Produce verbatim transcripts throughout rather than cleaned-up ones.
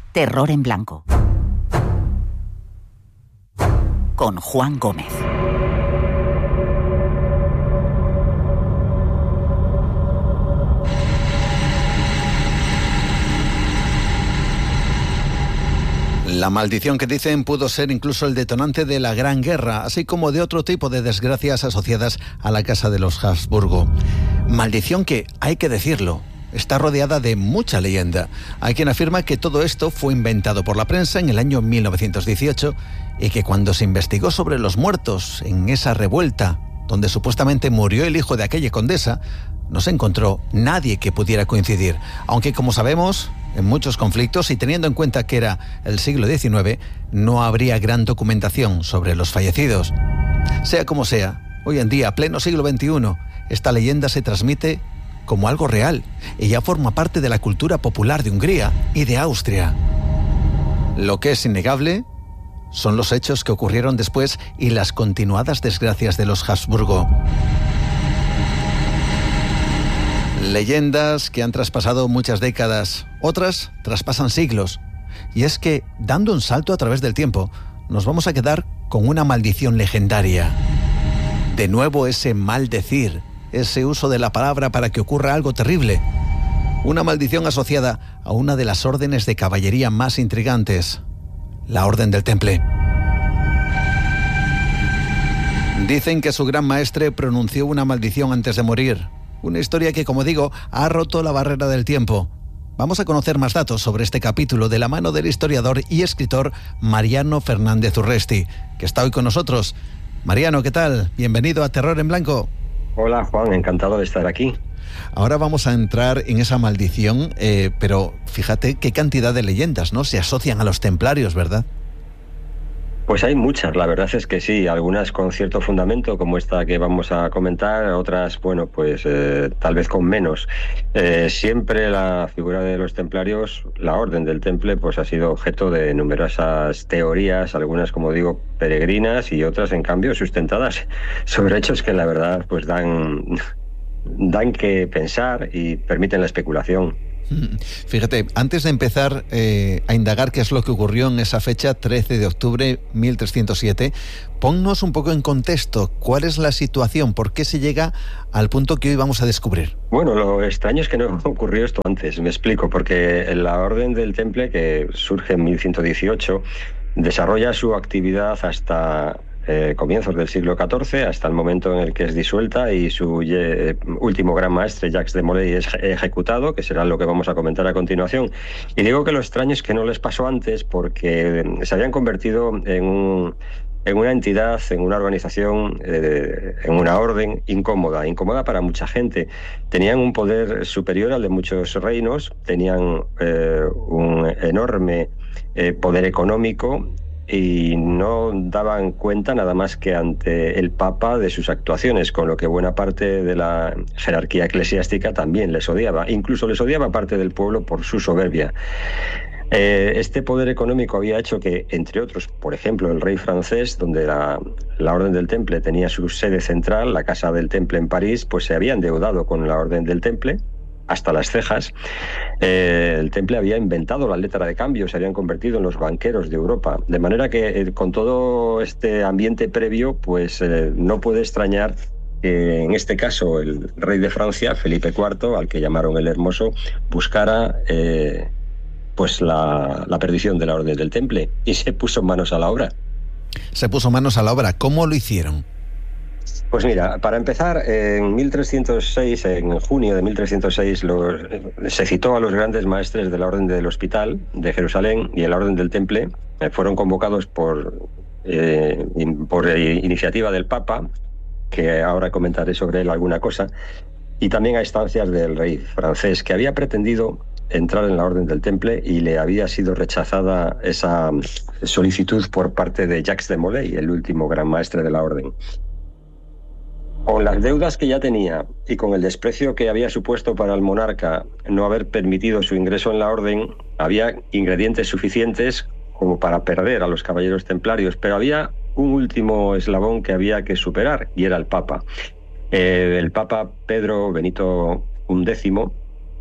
Terror en Blanco. Con Juan Gómez. La maldición que dicen pudo ser incluso el detonante de la Gran Guerra, así como de otro tipo de desgracias asociadas a la casa de los Habsburgo. Maldición que, hay que decirlo, está rodeada de mucha leyenda. Hay quien afirma que todo esto fue inventado por la prensa en el año mil novecientos dieciocho y que cuando se investigó sobre los muertos en esa revuelta, donde supuestamente murió el hijo de aquella condesa, no se encontró nadie que pudiera coincidir, aunque como sabemos, en muchos conflictos y teniendo en cuenta que era el siglo diecinueve, no habría gran documentación sobre los fallecidos. Sea como sea, hoy en día, pleno siglo veintiuno, esta leyenda se transmite como algo real y ya forma parte de la cultura popular de Hungría y de Austria. Lo que es innegable son los hechos que ocurrieron después y las continuadas desgracias de los Habsburgo. Leyendas que han traspasado muchas décadas, otras traspasan siglos. Y es que, dando un salto a través del tiempo, nos vamos a quedar con una maldición legendaria. De nuevo ese maldecir, ese uso de la palabra para que ocurra algo terrible. Una maldición asociada a una de las órdenes de caballería más intrigantes, la Orden del Temple. Dicen que su gran maestre pronunció una maldición antes de morir. Una historia que, como digo, ha roto la barrera del tiempo. Vamos a conocer más datos sobre este capítulo de la mano del historiador y escritor Mariano Fernández Urresti, que está hoy con nosotros. Mariano, ¿qué tal? Bienvenido a Terror en Blanco. Hola, Juan, encantado de estar aquí. Ahora vamos a entrar en esa maldición, eh, pero fíjate qué cantidad de leyendas, ¿no?, se asocian a los templarios, ¿verdad? Pues hay muchas, la verdad es que sí, algunas con cierto fundamento, como esta que vamos a comentar, otras, bueno, pues eh, tal vez con menos. Eh, siempre la figura de los templarios, la Orden del Temple, pues ha sido objeto de numerosas teorías, algunas, como digo, peregrinas y otras, en cambio, sustentadas sobre hechos que la verdad pues dan, dan que pensar y permiten la especulación. Fíjate, antes de empezar eh, a indagar qué es lo que ocurrió en esa fecha, trece de octubre mil trescientos siete, ponnos un poco en contexto. ¿Cuál es la situación? ¿Por qué se llega al punto que hoy vamos a descubrir? Bueno, lo extraño es que no ocurrió esto antes, me explico, porque la Orden del Temple, que surge en mil ciento dieciocho, desarrolla su actividad hasta Eh, comienzos del siglo catorce, hasta el momento en el que es disuelta y su eh, último gran maestre, Jacques de Molay, es ejecutado, que será lo que vamos a comentar a continuación. Y digo que lo extraño es que no les pasó antes porque se habían convertido en, un, en una entidad, en una organización, eh, en una orden incómoda, incómoda para mucha gente. Tenían un poder superior al de muchos reinos, tenían eh, un enorme eh, poder económico, y no daban cuenta nada más que ante el Papa de sus actuaciones, con lo que buena parte de la jerarquía eclesiástica también les odiaba. Incluso les odiaba parte del pueblo por su soberbia. Eh, este poder económico había hecho que, entre otros, por ejemplo, el rey francés, donde la, la Orden del Temple tenía su sede central, la Casa del Temple en París, pues se había endeudado con la Orden del Temple hasta las cejas. Eh, el Temple había inventado la letra de cambio, se habían convertido en los banqueros de Europa, de manera que eh, con todo este ambiente previo, pues eh, no puede extrañar que en este caso el rey de Francia, Felipe cuarto, al que llamaron el Hermoso, buscara eh, pues la, la perdición de la Orden del Temple y se puso manos a la obra. Se puso manos a la obra. ¿Cómo lo hicieron? Pues mira, para empezar, en mil trescientos seis, en junio de mil trescientos seis, lo, se citó a los grandes maestres de la Orden del Hospital de Jerusalén y la Orden del Temple. Eh, fueron convocados por, eh, por iniciativa del Papa, que ahora comentaré sobre él alguna cosa, y también a instancias del rey francés, que había pretendido entrar en la Orden del Temple y le había sido rechazada esa solicitud por parte de Jacques de Molay, el último gran maestre de la Orden. Con las deudas que ya tenía y con el desprecio que había supuesto para el monarca no haber permitido su ingreso en la orden, había ingredientes suficientes como para perder a los caballeros templarios, pero había un último eslabón que había que superar, y era el Papa. Eh, el Papa Pedro Benito undécimo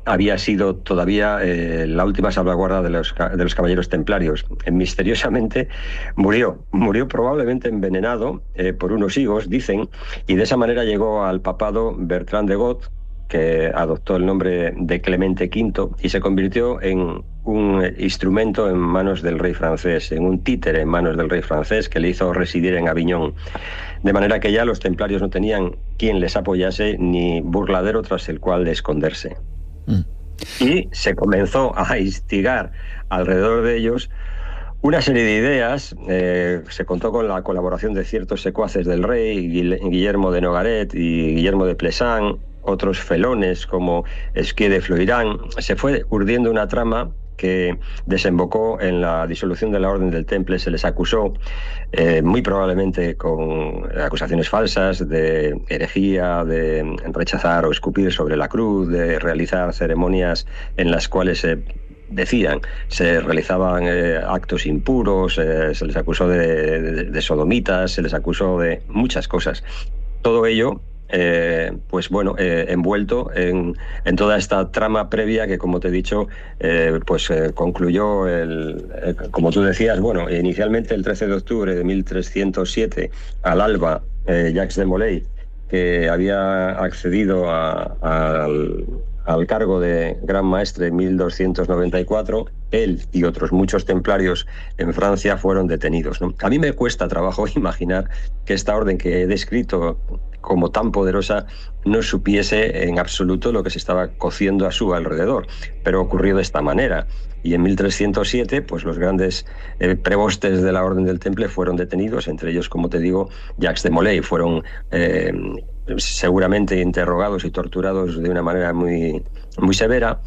había sido todavía eh, la última salvaguarda de los, de los caballeros templarios. Eh, misteriosamente murió, murió probablemente envenenado eh, por unos higos, dicen, y de esa manera llegó al papado Bertrand de Got, que adoptó el nombre de Clemente quinto y se convirtió en un instrumento en manos del rey francés, en un títere en manos del rey francés que le hizo residir en Aviñón. De manera que ya los templarios no tenían quien les apoyase ni burladero tras el cual esconderse. Mm. Y se comenzó a instigar alrededor de ellos una serie de ideas. Eh, se contó con la colaboración de ciertos secuaces del rey, Guillermo de Nogaret y Guillermo de Plesán, otros felones como Esquier de Floirán. Se fue urdiendo una trama que desembocó en la disolución de la Orden del Temple. Se les acusó, eh, muy probablemente con acusaciones falsas, de herejía, de rechazar o escupir sobre la cruz, de realizar ceremonias en las cuales se decían, se realizaban eh, actos impuros, eh, se les acusó de, de, de sodomitas, se les acusó de muchas cosas. Todo ello Eh, pues bueno, eh, envuelto en, en toda esta trama previa que, como te he dicho, eh, pues eh, concluyó, el, eh, como tú decías, bueno, inicialmente el trece de octubre de mil trescientos siete, al alba, eh, Jacques de Molay, que había accedido a, a, al, al cargo de Gran Maestre en mil doscientos noventa y cuatro, él y otros muchos templarios en Francia fueron detenidos, ¿no? A mí me cuesta trabajo imaginar que esta orden que he descrito como tan poderosa no supiese en absoluto lo que se estaba cociendo a su alrededor, pero ocurrió de esta manera. Y en mil trescientos siete, pues los grandes eh, prebostes de la Orden del Temple fueron detenidos, entre ellos, como te digo, Jacques de Molay. Fueron eh, seguramente interrogados y torturados de una manera muy, muy severa.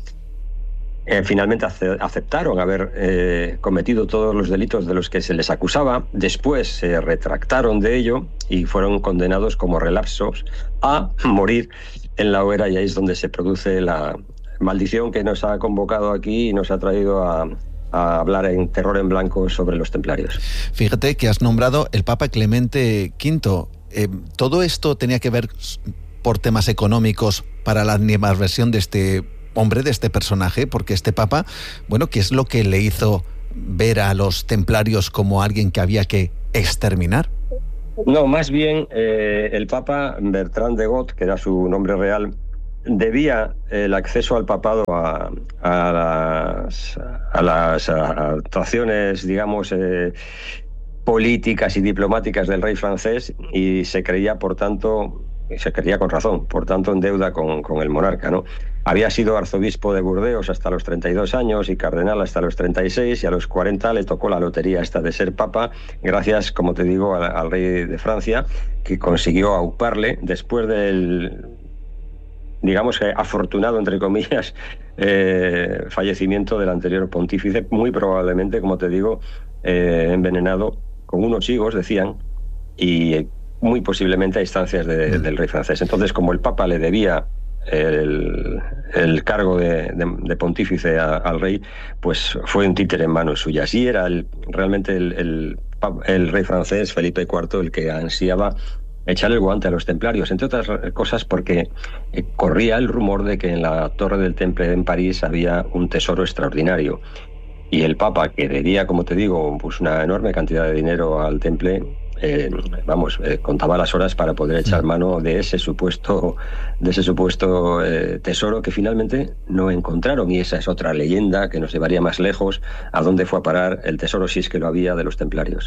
Eh, finalmente aceptaron haber eh, cometido todos los delitos de los que se les acusaba. Después se retractaron de ello y fueron condenados como relapsos a morir en la hoguera, y ahí es donde se produce la maldición que nos ha convocado aquí y nos ha traído a, a hablar en Terror en Blanco sobre los templarios. Fíjate que has nombrado el Papa Clemente quinto. Eh, ¿Todo esto tenía que ver por temas económicos para la animadversión de este hombre, de este personaje? Porque este papa, bueno, ¿qué es lo que le hizo ver a los templarios como alguien que había que exterminar? No, más bien eh, el papa Bertrand de Got, que era su nombre real, debía el acceso al papado a, a las, a las actuaciones, digamos, eh, políticas y diplomáticas del rey francés, y se creía, por tanto, y se creía con razón, por tanto, en deuda con, con el monarca, ¿no? Había sido arzobispo de Burdeos hasta los treinta y dos años y cardenal hasta los treinta y seis, y a los cuarenta le tocó la lotería esta de ser papa, gracias, como te digo, al, al rey de Francia, que consiguió auparle después del, digamos que afortunado, entre comillas, eh, fallecimiento del anterior pontífice, muy probablemente, como te digo, eh, envenenado con unos higos, decían, y muy posiblemente a instancias de, del rey francés. Entonces, como el papa le debía el, el cargo de, de, de pontífice a, al rey, pues fue un títere en manos suyas. Y era el, realmente el, el, el rey francés, Felipe cuarto, el que ansiaba echar el guante a los templarios, entre otras cosas porque eh, corría el rumor de que en la Torre del Temple en París había un tesoro extraordinario. Y el Papa, que debía, como te digo, pues una enorme cantidad de dinero al Temple, eh, vamos, eh, contaba las horas para poder echar mano de ese supuesto, de ese supuesto eh, tesoro que finalmente no encontraron. Y esa es otra leyenda que nos llevaría más lejos, a dónde fue a parar el tesoro, si es que lo había, de los templarios.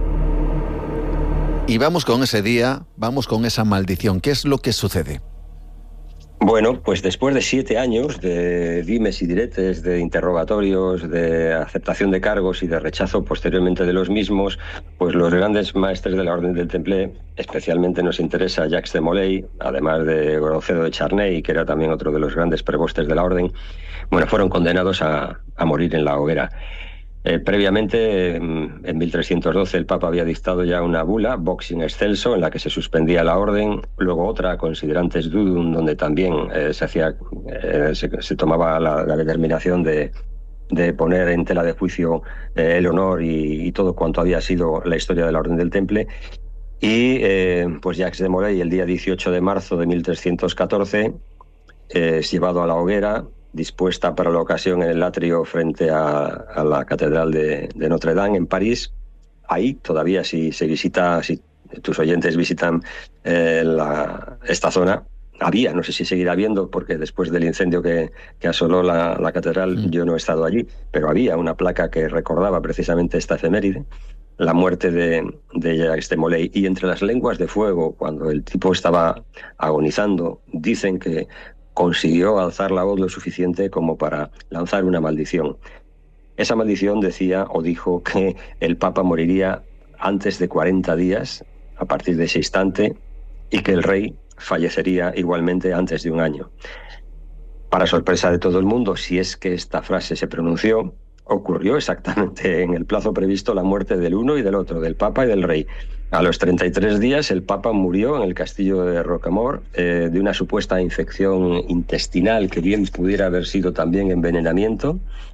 Y vamos con ese día, vamos con esa maldición. ¿Qué es lo que sucede? Bueno, pues después de siete años de dimes y diretes, de interrogatorios, de aceptación de cargos y de rechazo posteriormente de los mismos, pues los grandes maestres de la Orden del Temple, especialmente nos interesa Jacques de Molay, además de Grocedo de Charnay, que era también otro de los grandes prebostes de la Orden, bueno, fueron condenados a, a morir en la hoguera. Eh, previamente, en, en mil trescientos doce, el Papa había dictado ya una bula, Vox in excelso, en la que se suspendía la orden, luego otra, Considerantes Dudum, donde también eh, se, hacía, eh, se, se tomaba la, la determinación de, de poner en tela de juicio eh, el honor y, y todo cuanto había sido la historia de la Orden del Temple. Y eh, pues Jacques de Molay, el día dieciocho de marzo de mil trescientos catorce, eh, es llevado a la hoguera dispuesta para la ocasión en el atrio frente a, a la Catedral de, de Notre Dame en París. Ahí todavía, si se visita, si tus oyentes visitan eh, la, esta zona, había, no sé si seguirá habiendo, porque después del incendio que, que asoló la, la catedral, mm. yo no he estado allí, pero había una placa que recordaba precisamente esta efeméride, la muerte de, de Jacques de Molay. Y entre las lenguas de fuego, cuando el tipo estaba agonizando, dicen que consiguió alzar la voz lo suficiente como para lanzar una maldición. Esa maldición decía o dijo que el Papa moriría antes de cuarenta días, a partir de ese instante, y que el rey fallecería igualmente antes de un año. Para sorpresa de todo el mundo, si es que esta frase se pronunció, ocurrió exactamente en el plazo previsto la muerte del uno y del otro, del Papa y del rey. A los treinta y tres días el Papa murió en el castillo de Rocamort eh, de una supuesta infección intestinal que bien pudiera haber sido también envenenamiento.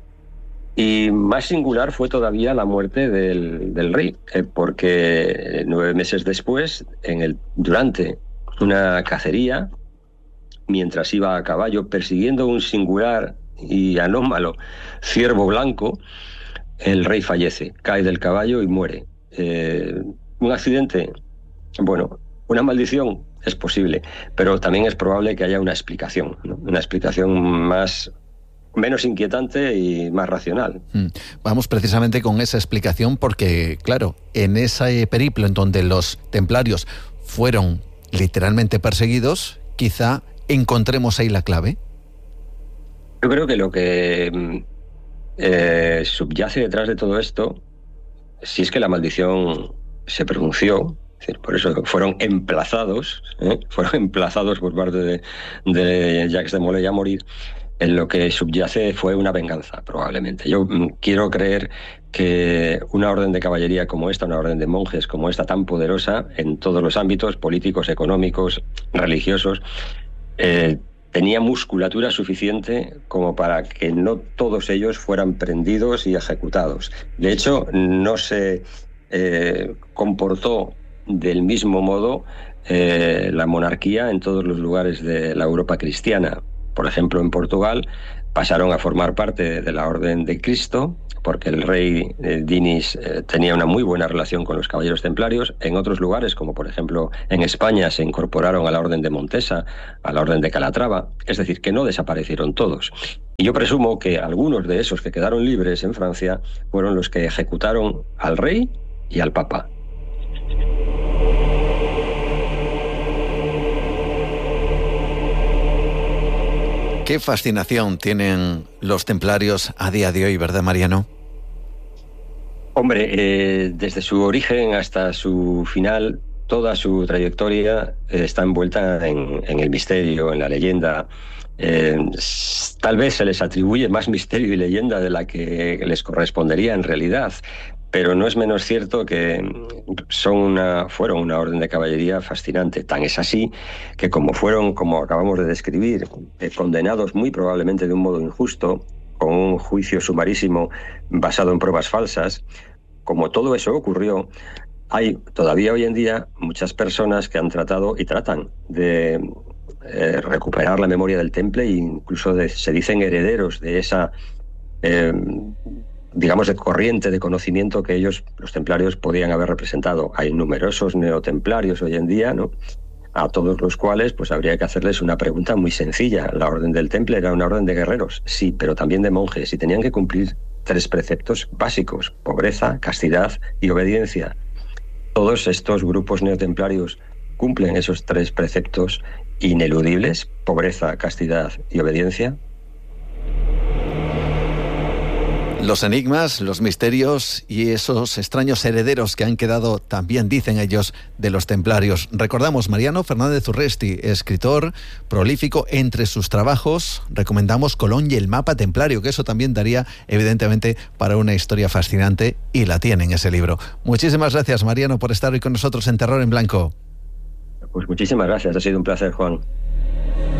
Y más singular fue todavía la muerte del, del rey, eh, porque nueve meses después, en el, durante una cacería, mientras iba a caballo persiguiendo un singular y anómalo ciervo blanco, el rey fallece, cae del caballo y muere. Eh, un accidente, bueno, una maldición es posible, pero también es probable que haya una explicación, ¿no? Una explicación más... menos inquietante y más racional. Vamos precisamente con esa explicación porque, claro, en ese periplo en donde los templarios fueron literalmente perseguidos, quizá encontremos ahí la clave. Yo creo que lo que eh, subyace detrás de todo esto, si es que la maldición se pronunció, es decir, por eso fueron emplazados, ¿eh? fueron emplazados por parte de, de Jacques de Molay a morir, en lo que subyace fue una venganza, probablemente. Yo quiero creer que una orden de caballería como esta, una orden de monjes como esta, tan poderosa en todos los ámbitos, políticos, económicos, religiosos, eh, tenía musculatura suficiente como para que no todos ellos fueran prendidos y ejecutados. De hecho, no se eh, comportó del mismo modo eh, la monarquía en todos los lugares de la Europa cristiana. Por ejemplo, en Portugal pasaron a formar parte de la Orden de Cristo, porque el rey eh, Dinis eh, tenía una muy buena relación con los caballeros templarios. En otros lugares, como por ejemplo en España, se incorporaron a la Orden de Montesa, a la Orden de Calatrava, es decir, que no desaparecieron todos. Y yo presumo que algunos de esos que quedaron libres en Francia fueron los que ejecutaron al rey y al papa. Qué fascinación tienen los templarios a día de hoy, ¿verdad, Mariano? Hombre, eh, desde su origen hasta su final, toda su trayectoria eh, está envuelta en, en el misterio, en la leyenda. Eh, tal vez se les atribuye más misterio y leyenda de la que les correspondería en realidad, pero no es menos cierto que son una, fueron una orden de caballería fascinante. Tan es así que como fueron, como acabamos de describir, eh, condenados muy probablemente de un modo injusto, con un juicio sumarísimo basado en pruebas falsas, como todo eso ocurrió, hay todavía hoy en día muchas personas que han tratado y tratan de eh, recuperar la memoria del temple e incluso de, se dicen herederos de esa... Eh, digamos, de corriente de conocimiento que ellos, los templarios, podían haber representado. Hay numerosos neotemplarios hoy en día, ¿no?, a todos los cuales pues habría que hacerles una pregunta muy sencilla. La orden del temple era una orden de guerreros, sí, pero también de monjes, y tenían que cumplir tres preceptos básicos: pobreza, castidad y obediencia. Todos estos grupos neotemplarios cumplen esos tres preceptos ineludibles: pobreza, castidad y obediencia. Los enigmas, los misterios y esos extraños herederos que han quedado, también dicen ellos, de los templarios. Recordamos, Mariano Fernández Urresti, escritor prolífico. Entre sus trabajos recomendamos Colón y el mapa templario, que eso también daría evidentemente para una historia fascinante, y la tiene en ese libro. Muchísimas gracias, Mariano, por estar hoy con nosotros en Terror en Blanco. Pues muchísimas gracias, ha sido un placer, Juan.